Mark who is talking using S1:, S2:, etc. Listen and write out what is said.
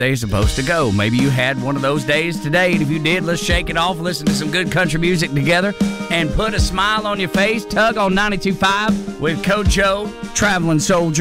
S1: they're supposed to go. Maybe you had one of those days today, and if you did, let's shake it off, listen to some good country music together, and put a smile on your face. Tug on 92.5 with Coach Joe, Traveling Soldier.